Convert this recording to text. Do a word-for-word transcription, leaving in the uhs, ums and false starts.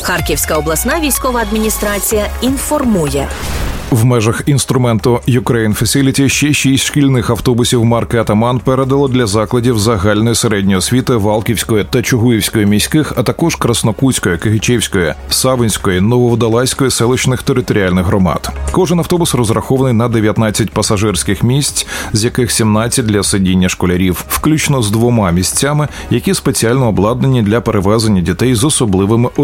Харківська обласна військова адміністрація інформує. В межах інструменту Ukraine Facility ще шість шкільних автобусів марки «Атаман» передало для закладів загальної середньої освіти Валківської та Чугуївської міських, а також Краснокутської, Кигичевської, Савинської, Нововодолазької селищних територіальних громад. Кожен автобус розрахований на дев'ятнадцять пасажирських місць, з яких сімнадцять для сидіння школярів, включно з двома місцями, які спеціально обладнані для перевезення дітей з особливими